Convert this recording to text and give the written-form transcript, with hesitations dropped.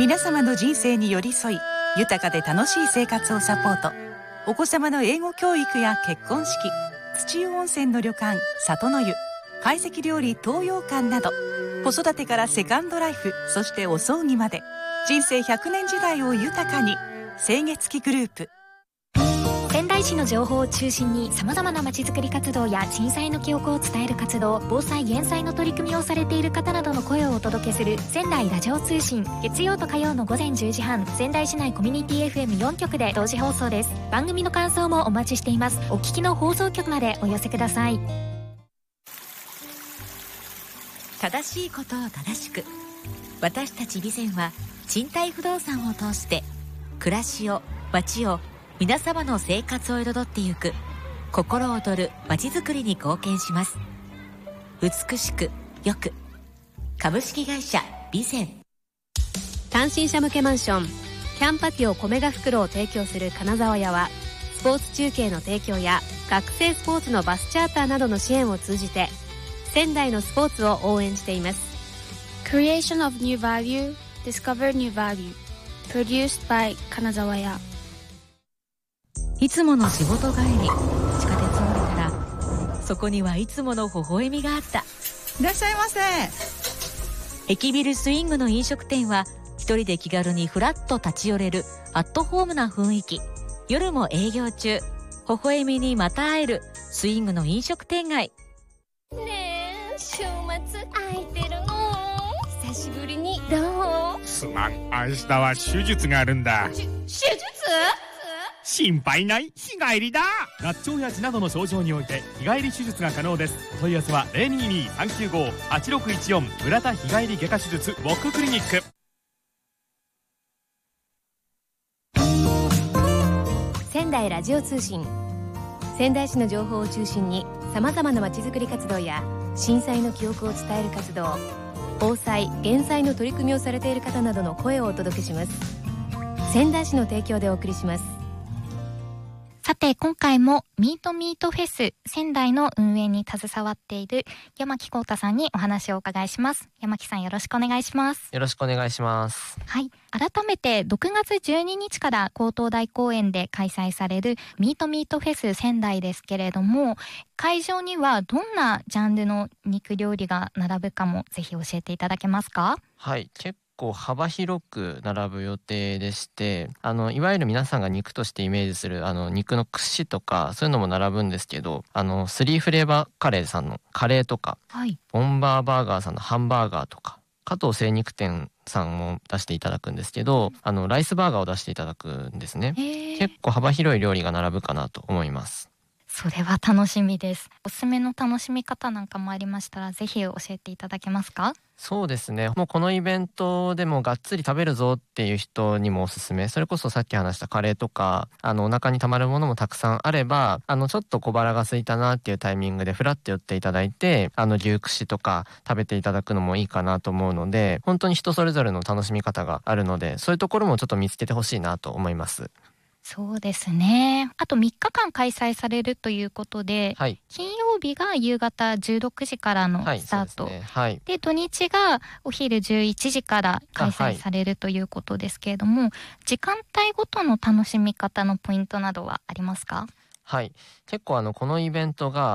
皆様の人生に寄り添い、豊かで楽しい生活をサポート。お子様の英語教育や結婚式、土湯温泉の旅館里の湯、懐石料理東洋館など、子育てからセカンドライフ、そしてお葬儀まで、人生100年時代を豊かに。清月期グループ。 仙台市の情報を中心に様々なまちづくり活動や震災の記憶を伝える活動、防災減災の取り組みをされている方などの声をお届けする仙台ラジオ通信。月曜と火曜の午前10時半、仙台市内コミュニティ FM4 局で同時放送です。番組の感想もお待ちしています。お聞きの放送局までお寄せください。 正しいことを正しく。私たち備前は賃貸不動産を通して暮らしを、街を、皆様の生活を彩ってゆく心躍る街づくりに貢献します。美しくよく、株式会社備前。 単身者向けマンションキャンパティオ米が袋を提供する金沢屋は、スポーツ中継の提供や学生スポーツのバスチャーターなどの支援を通じて仙台のスポーツを応援しています。 Creation of New Value, Discover New Value, Produced by 金沢屋。 いつもの仕事帰り、地下鉄を降りたらそこにはいつもの微笑みがあった。 いらっしゃいませ。 駅ビルスイングの飲食店は一人で気軽にフラッと立ち寄れるアットホームな雰囲気。夜も営業中、微笑みにまた会えるスイングの飲食店街。 ねえ、週末空いてるの？久しぶりにどう？ すまん、明日は手術があるんだ。 手術？ 心配ない、日帰りだ。合腸や痔などの症状において日帰り手術が可能です。問い合わせは 022-395-8614 村田日帰り外科手術ウォッククリニック。 仙台ラジオ通信。仙台市の情報を中心に様々なまちづくり活動や震災の記憶を伝える活動、防災減災の取り組みをされている方などの声をお届けします。仙台市の提供でお送りします。 さて今回もミートミートフェス仙台の運営に携わっている山木幸太さんにお話をお伺いします。山木さん、よろしくお願いします。 よろしくお願いします。 はい、改めて6月12日から江東台公園で開催されるミートミートフェス仙台ですけれども、会場にはどんなジャンルの肉料理が並ぶかもぜひ教えていただけますか？ はい、結構幅広く並ぶ予定でして、いわゆる皆さんが肉としてイメージする肉の串とかそういうのも並ぶんですけど、スリーフレーバーカレーさんのカレーとか、 はい、 ボンバーバーガーさんのハンバーガーとか、加藤精肉店さんも出していただくんですけど、ライスバーガーを出していただくんですね。結構幅広い料理が並ぶかなと思います。 それは楽しみです。おすすめの楽しみ方なんかもありましたらぜひ教えていただけますか？ そうですね、もうこのイベントでもがっつり食べるぞっていう人にもおすすめ。それこそさっき話したカレーとかお腹にたまるものもたくさんあれば、ちょっと小腹が空いたなっていうタイミングでフラッと寄っていただいて牛串とか食べていただくのもいいかなと思うので、本当に人それぞれの楽しみ方があるので、そういうところもちょっと見つけてほしいなと思います。 そうですね。あと3日間開催されるということで、 はい、 金曜日が夕方16時からのスタート、 はい、そうですね。はい、 で土日がお昼11時から開催されるということですけれども、時間帯ごとの楽しみ方のポイントなどはありますか？ はい、結構このイベントが